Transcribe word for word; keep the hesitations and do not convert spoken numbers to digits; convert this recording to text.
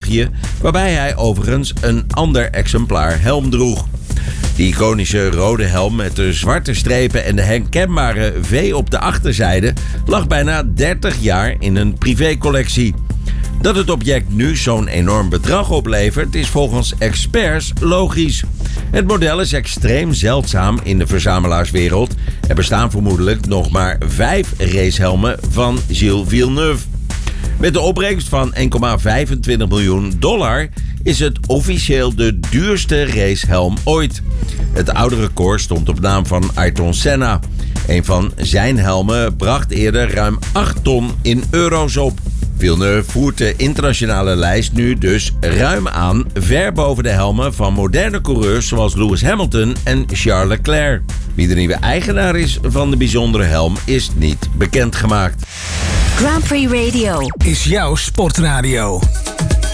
België, waarbij hij overigens een ander exemplaar helm droeg. De iconische rode helm met de zwarte strepen en de herkenbare V op de achterzijde lag bijna dertig jaar in een privécollectie. Dat het object nu zo'n enorm bedrag oplevert is volgens experts logisch. Het model is extreem zeldzaam in de verzamelaarswereld. Er bestaan vermoedelijk nog maar vijf racehelmen van Gilles Villeneuve. Met de opbrengst van één komma vijfentwintig miljoen dollar is het officieel de duurste racehelm ooit. Het oude record stond op naam van Ayrton Senna. Een van zijn helmen bracht eerder ruim acht ton in euro's op. Villeneuve voert de internationale lijst nu dus ruim aan, ver boven de helmen van moderne coureurs zoals Lewis Hamilton en Charles Leclerc. Wie de nieuwe eigenaar is van de bijzondere helm is niet bekendgemaakt. Grand Prix Radio is jouw sportradio.